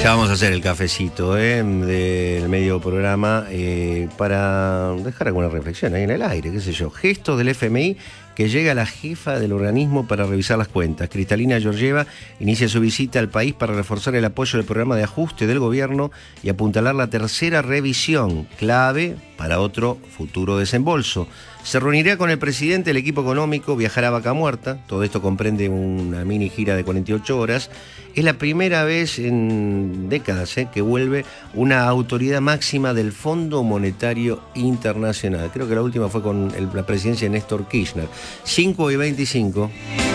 Ya vamos a hacer el cafecito del medio programa para dejar alguna reflexión ahí en el aire, qué sé yo. Gestos del FMI que llega a la jefa del organismo para revisar las cuentas. Kristalina Georgieva inicia su visita al país para reforzar el apoyo del programa de ajuste del gobierno y apuntalar la tercera revisión, clave para otro futuro desembolso. Se reunirá con el presidente del equipo económico, viajará a Vaca Muerta, todo esto comprende una mini gira de 48 horas. Es la primera vez en décadas que vuelve una autoridad máxima del Fondo Monetario Internacional. Creo que la última fue con la presidencia de Néstor Kirchner. 5:25.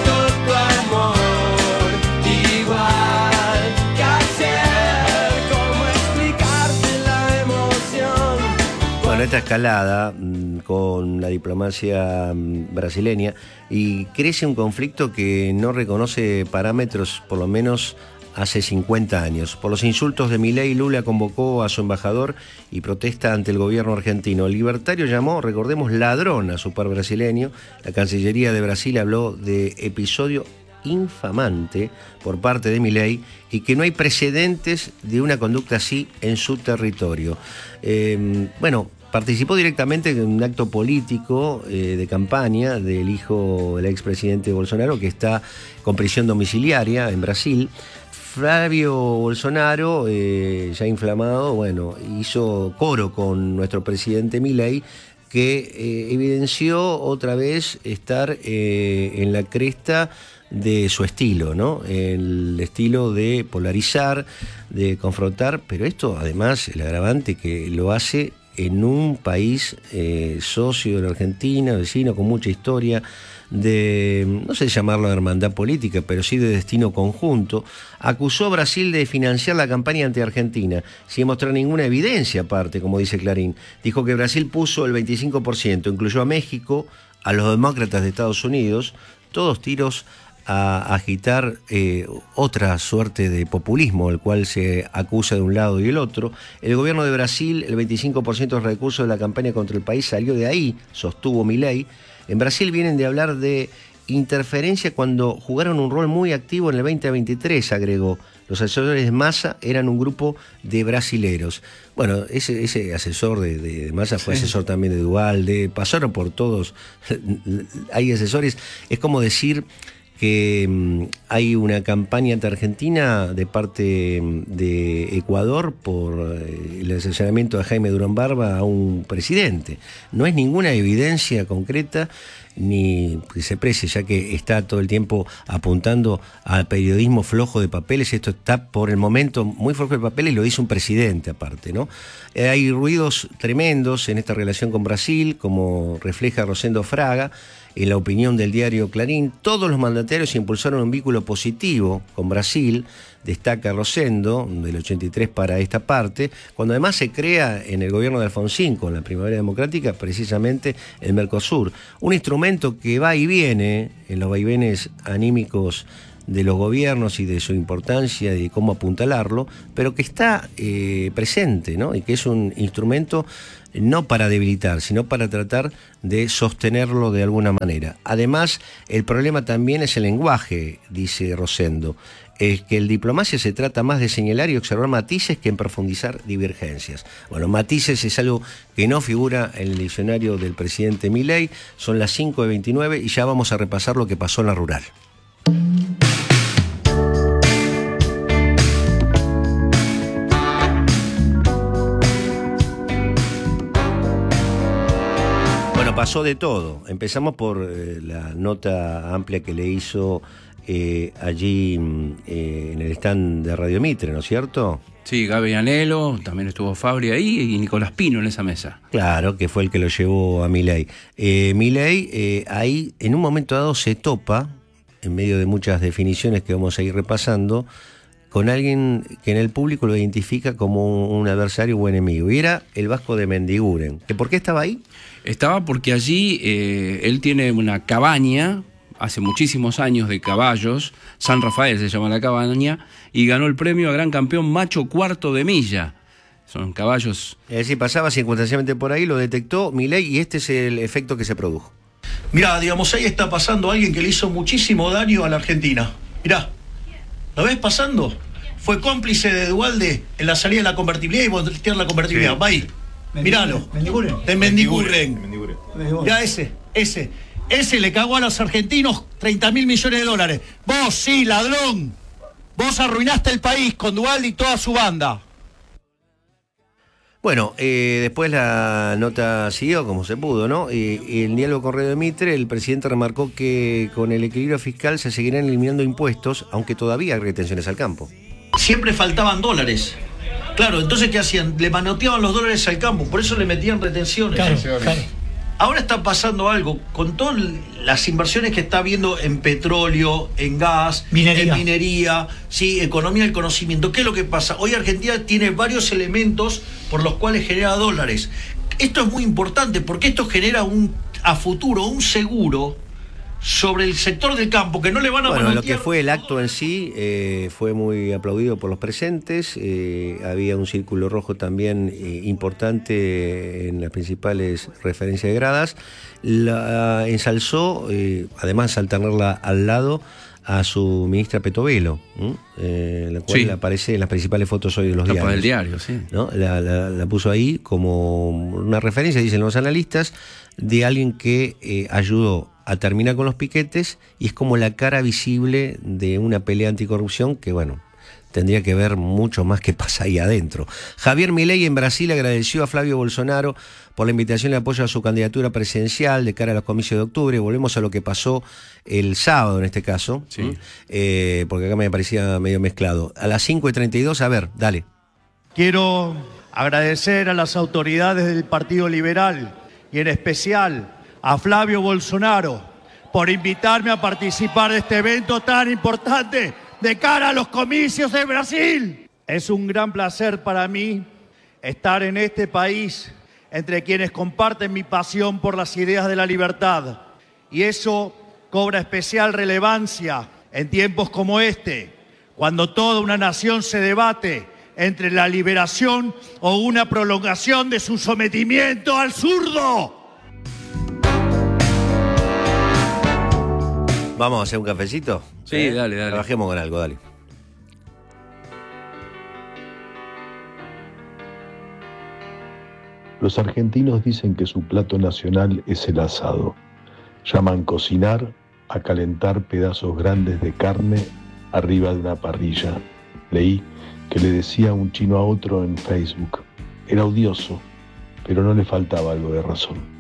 Bueno, esta escalada con la diplomacia brasileña y crece un conflicto que no reconoce parámetros, por lo menos hace 50 años. Por los insultos de Milei, Lula convocó a su embajador y protesta ante el gobierno argentino. El libertario llamó, recordemos, ladrón a su par brasileño. La Cancillería de Brasil habló de episodio infamante por parte de Milei y que no hay precedentes de una conducta así en su territorio. Participó directamente en un acto político de campaña del hijo del expresidente Bolsonaro, que está con prisión domiciliaria en Brasil. Flavio Bolsonaro, ya inflamado, hizo coro con nuestro presidente Milei, que evidenció otra vez estar en la cresta de su estilo, ¿no? El estilo de polarizar, de confrontar, pero esto además, el agravante que lo hace en un país socio de la Argentina, vecino, con mucha historia, de, no sé llamarlo de hermandad política, pero sí de destino conjunto. Acusó a Brasil de financiar la campaña anti-Argentina, sin mostrar ninguna evidencia aparte, como dice Clarín. Dijo que Brasil puso el 25%, incluyó a México, a los demócratas de Estados Unidos, todos tiros a agitar otra suerte de populismo, el cual se acusa de un lado y el otro. El gobierno de Brasil, el 25% de los recursos de la campaña contra el país salió de ahí, sostuvo Milei. En Brasil vienen de hablar de interferencia cuando jugaron un rol muy activo en el 2023, agregó. Los asesores de Massa eran un grupo de brasileros. Bueno, ese asesor de Massa fue asesor también de Duhalde, pasaron por todos. Hay asesores, es como decir que hay una campaña anti-argentina de parte de Ecuador por el asesoramiento de Jaime Durán Barba a un presidente. No es ninguna evidencia concreta ni que se precie, ya que está todo el tiempo apuntando al periodismo flojo de papeles. Esto está por el momento muy flojo de papeles y lo dice un presidente aparte, ¿no? Hay ruidos tremendos en esta relación con Brasil, como refleja Rosendo Fraga. En la opinión del diario Clarín, todos los mandatarios impulsaron un vínculo positivo con Brasil, destaca Rosendo, del 83 para esta parte, cuando además se crea en el gobierno de Alfonsín, con la Primavera Democrática, precisamente el Mercosur, un instrumento que va y viene en los vaivenes anímicos de los gobiernos y de su importancia y de cómo apuntalarlo, pero que está presente, ¿no? Y que es un instrumento no para debilitar, sino para tratar de sostenerlo de alguna manera. Además, el problema también es el lenguaje, dice Rosendo. Es que en diplomacia se trata más de señalar y observar matices que en profundizar divergencias. Bueno, matices es algo que no figura en el diccionario del presidente Milei. Son las 5:29 y ya vamos a repasar lo que pasó en la rural. Pasó de todo. Empezamos por la nota amplia que le hizo allí en el stand de Radio Mitre, ¿no es cierto? Sí, Gaby Anelo, también estuvo Fabri ahí y Nicolás Pino en esa mesa. Claro, que fue el que lo llevó a Milei. Milei ahí en un momento dado se topa, en medio de muchas definiciones que vamos a ir repasando, con alguien que en el público lo identifica como un adversario o enemigo. Y era el Vasco de Mendiguren. ¿Por qué estaba ahí? Estaba porque allí él tiene una cabaña, hace muchísimos años, de caballos, San Rafael se llama la cabaña, y ganó el premio a Gran Campeón Macho Cuarto de Milla. Son caballos... Es decir, pasaba circunstancialmente por ahí, lo detectó Milei y este es el efecto que se produjo. Mirá, digamos, ahí está pasando alguien que le hizo muchísimo daño a la Argentina. Mirá, ¿lo ves pasando? fue cómplice de Duhalde en la salida de la convertibilidad y voltear la convertibilidad. Sí. Va ahí. Míralo. De Mendiguren. Ya ese le cagó a los argentinos 30.000 millones de dólares. Vos, sí, ladrón. Vos arruinaste el país con Duhalde y toda su banda. Bueno, después la nota siguió como se pudo, ¿no? El diálogo con Radio Mitre, el presidente remarcó que con el equilibrio fiscal se seguirán eliminando impuestos, aunque todavía hay retenciones al campo. Siempre faltaban dólares. Claro, entonces ¿qué hacían? Le manoteaban los dólares al campo, por eso le metían retenciones. Claro. Ahora está pasando algo, con todas las inversiones que está habiendo en petróleo, en gas, en minería, sí, economía del conocimiento. ¿Qué es lo que pasa? Hoy Argentina tiene varios elementos por los cuales genera dólares. Esto es muy importante porque esto genera a futuro un seguro sobre el sector del campo que no le van a manotear. Lo que fue el acto en sí fue muy aplaudido por los presentes. Había un círculo rojo también importante en las principales referencias de gradas. La ensalzó, además al tenerla al lado, a su ministra Petovelo, la cual aparece en las principales fotos hoy de los diarios. Del diario, sí. ¿No? La puso ahí como una referencia, dicen los analistas, de alguien que ayudó a terminar con los piquetes y es como la cara visible de una pelea anticorrupción que, bueno, tendría que ver mucho más que pasa ahí adentro. Javier Milei en Brasil agradeció a Flavio Bolsonaro por la invitación y apoyo a su candidatura presidencial de cara a los comicios de octubre. Volvemos a lo que pasó el sábado en este caso, sí. Porque acá me parecía medio mezclado. A las 5:32, a ver, dale. Quiero agradecer a las autoridades del Partido Liberal y en especial a Flavio Bolsonaro por invitarme a participar de este evento tan importante de cara a los comicios de Brasil. Es un gran placer para mí estar en este país entre quienes comparten mi pasión por las ideas de la libertad. Y eso cobra especial relevancia en tiempos como este, cuando toda una nación se debate entre la liberación o una prolongación de su sometimiento al zurdo. ¿Vamos a hacer un cafecito? Sí, dale. Trabajemos con algo, dale. Los argentinos dicen que su plato nacional es el asado. Llaman cocinar a calentar pedazos grandes de carne arriba de una parrilla. Leí que le decía un chino a otro en Facebook. Era odioso, pero no le faltaba algo de razón.